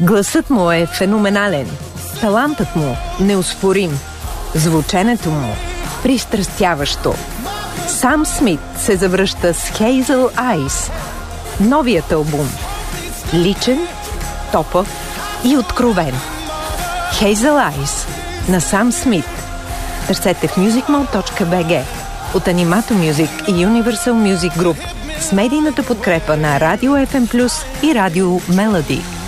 Гласът му е феноменален, талантът му неоспорим, звученето му пристрастяващо. Сам Смит се завръща с Hazel Eyes, новият албум. Личен, топъв и откровен. Hazel Eyes на Сам Смит. Търсете в musicmall.bg от Animato Music и Universal Music Group с медийната подкрепа на Радио FM Plus и Радио Melody.